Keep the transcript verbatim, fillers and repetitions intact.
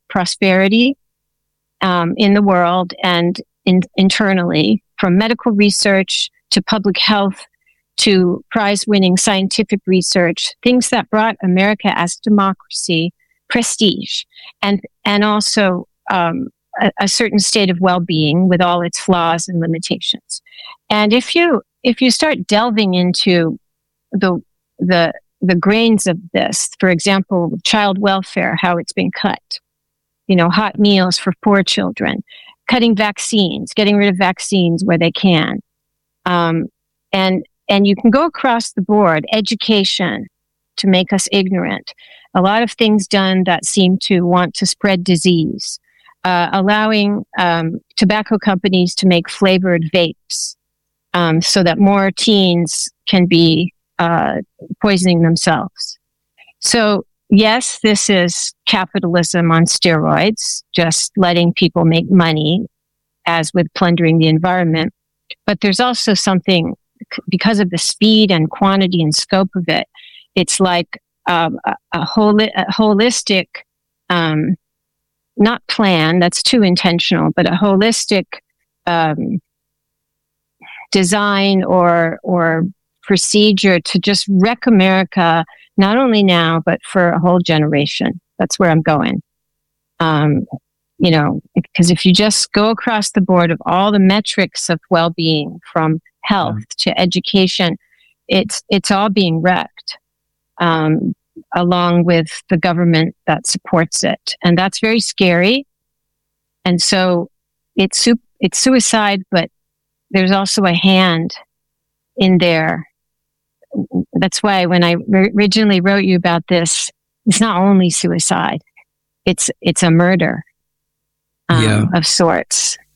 prosperity um, in the world and in, internally, from medical research to public health to prize-winning scientific research, things that brought America as democracy prestige, and and also um, a, a certain state of well-being with all its flaws and limitations. And if you if you start delving into the the the grains of this, for example, child welfare, how it's been cut, you know, hot meals for poor children, cutting vaccines, getting rid of vaccines where they can, um, and and you can go across the board, education to make us ignorant, a lot of things done that seem to want to spread disease, uh, allowing um, tobacco companies to make flavored vapes um, so that more teens can be uh, poisoning themselves. So yes, this is capitalism on steroids, just letting people make money, as with plundering the environment. But there's also something, because of the speed and quantity and scope of it, it's like um, a, a, holi- a holistic, um, not plan, that's too intentional, but a holistic um, design or or procedure to just wreck America, not only now, but for a whole generation. That's where I'm going. Um, you know, because if you just go across the board of all the metrics of well-being, from health yeah. to education, it's it's all being wrecked, um, along with the government that supports it. And that's very scary. And so it's, su- it's suicide, but there's also a hand in there. That's why when I r- originally wrote you about this, it's not only suicide, it's it's a murder um, yeah. of sorts.